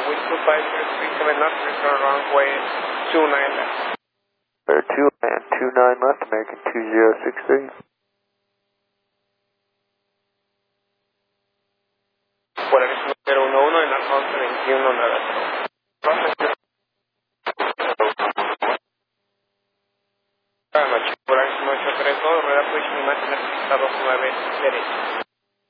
wind 2503, not return runway 29 left. Air 2 and 29 left, American 2063. Por el 011 en Alfonso 2190. Buenas noches, por el 832, rueda position y máquina 29 derecha.